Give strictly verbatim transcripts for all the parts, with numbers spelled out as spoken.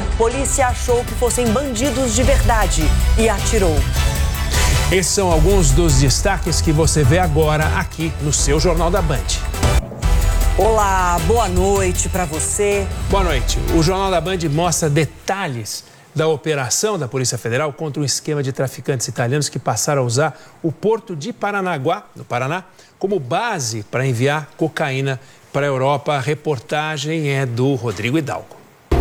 Polícia achou que fossem bandidos de verdade e atirou. Esses são alguns dos destaques que você vê agora aqui no seu Jornal da Band. Olá, boa noite para você. Boa noite. O Jornal da Band mostra detalhes da operação da Polícia Federal contra um esquema de traficantes italianos que passaram a usar o porto de Paranaguá, no Paraná, como base para enviar cocaína para a Europa. A reportagem é do Rodrigo Hidalgo.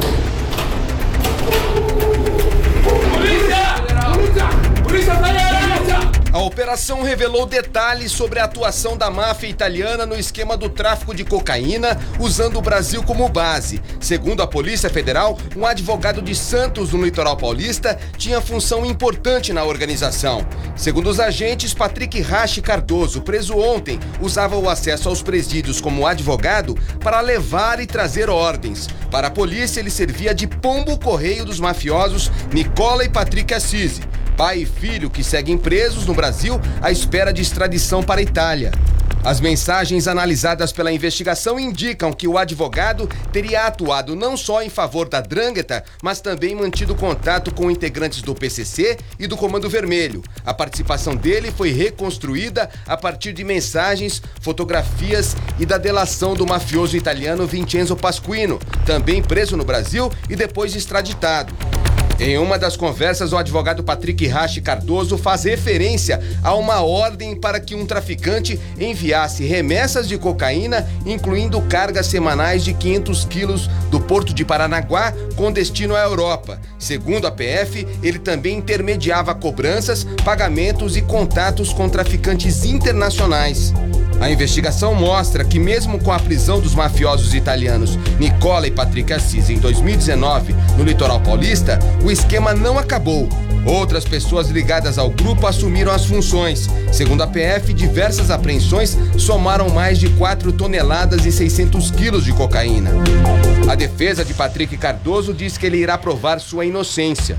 A operação revelou detalhes sobre a atuação da máfia italiana no esquema do tráfico de cocaína, usando o Brasil como base. Segundo a Polícia Federal, um advogado de Santos, no litoral paulista, tinha função importante na organização. Segundo os agentes, Patrick Rache Cardoso, preso ontem, usava o acesso aos presídios como advogado para levar e trazer ordens. Para a polícia, ele servia de pombo-correio dos mafiosos Nicola e Patrick Assisi, pai e filho que seguem presos no Brasil à espera de extradição para a Itália. As mensagens analisadas pela investigação indicam que o advogado teria atuado não só em favor da 'Ndrangheta, mas também mantido contato com integrantes do P C C e do Comando Vermelho. A participação dele foi reconstruída a partir de mensagens, fotografias e da delação do mafioso italiano Vincenzo Pasquino, também preso no Brasil e depois extraditado. Em uma das conversas, o advogado Patrick Rache Cardoso faz referência a uma ordem para que um traficante enviasse remessas de cocaína, incluindo cargas semanais de quinhentos quilos do porto de Paranaguá com destino à Europa. Segundo a P F, ele também intermediava cobranças, pagamentos e contatos com traficantes internacionais. A investigação mostra que mesmo com a prisão dos mafiosos italianos Nicola e Patrick Assisi em dois mil e dezenove no litoral paulista, o esquema não acabou. Outras pessoas ligadas ao grupo assumiram as funções. Segundo a P F, diversas apreensões somaram mais de quatro toneladas e seiscentos quilos de cocaína. A defesa de Patrick Cardoso diz que ele irá provar sua inocência.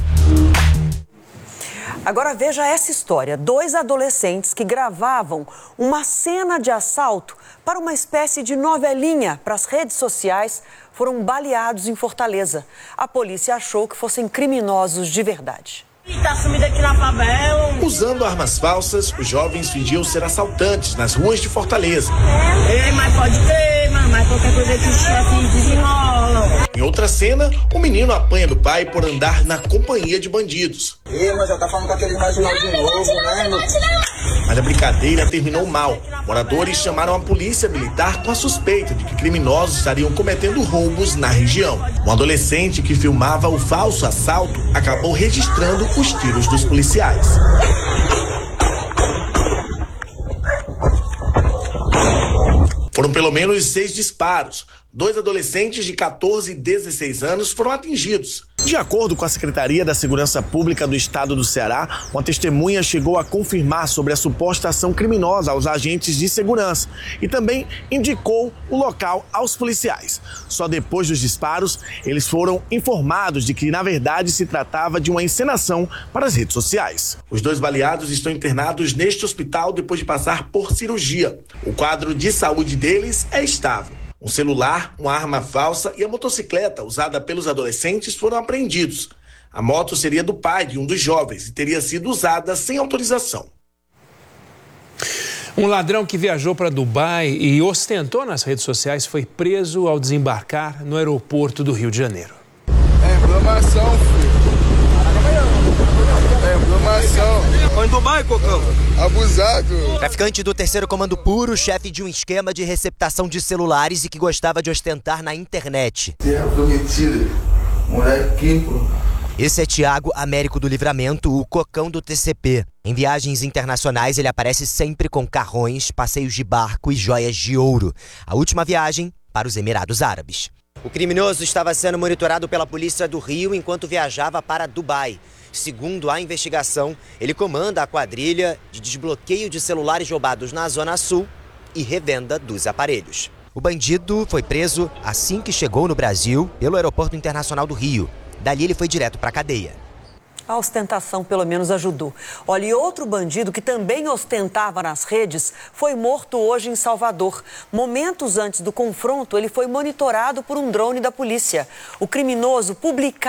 Agora veja essa história. Dois adolescentes que gravavam uma cena de assalto para uma espécie de novelinha para as redes sociais foram baleados em Fortaleza. A polícia achou que fossem criminosos de verdade. Tá sumido aqui na favela. Usando armas falsas, os jovens fingiam ser assaltantes nas ruas de Fortaleza. Ei, mas pode ter, mano, mas qualquer coisa que o chefe desenrola. Em outra cena, o menino apanha do pai por andar na companhia de bandidos. Ei, mas já tá falando com aquele marginal de novo, né, meu? Mas a brincadeira terminou mal. Moradores chamaram a polícia militar com a suspeita de que criminosos estariam cometendo roubos na região. Um adolescente que filmava o falso assalto acabou registrando os tiros dos policiais. Foram pelo menos seis disparos. Dois adolescentes de quatorze e dezesseis anos foram atingidos. De acordo com a Secretaria da Segurança Pública do Estado do Ceará, uma testemunha chegou a confirmar sobre a suposta ação criminosa aos agentes de segurança e também indicou o local aos policiais. Só depois dos disparos, eles foram informados de que, na verdade, se tratava de uma encenação para as redes sociais. Os dois baleados estão internados neste hospital depois de passar por cirurgia. O quadro de saúde deles é estável. Um celular, uma arma falsa e a motocicleta usada pelos adolescentes foram apreendidos. A moto seria do pai de um dos jovens e teria sido usada sem autorização. Um ladrão que viajou para Dubai e ostentou nas redes sociais foi preso ao desembarcar no aeroporto do Rio de Janeiro. É inflamação, filho. É inflamação. Foi em Dubai, Cocão. Abusado. Traficante do terceiro comando puro, chefe de um esquema de receptação de celulares e que gostava de ostentar na internet. É prometido. Moleque, pô. Esse é Tiago Américo do Livramento, o Cocão do T C P. Em viagens internacionais, ele aparece sempre com carrões, passeios de barco e joias de ouro. A última viagem para os Emirados Árabes. O criminoso estava sendo monitorado pela polícia do Rio enquanto viajava para Dubai. Segundo a investigação, ele comanda a quadrilha de desbloqueio de celulares roubados na Zona Sul e revenda dos aparelhos. O bandido foi preso assim que chegou no Brasil pelo Aeroporto Internacional do Rio. Dali ele foi direto para a cadeia. A ostentação pelo menos ajudou. Olha, e outro bandido que também ostentava nas redes foi morto hoje em Salvador. Momentos antes do confronto, ele foi monitorado por um drone da polícia. O criminoso publicava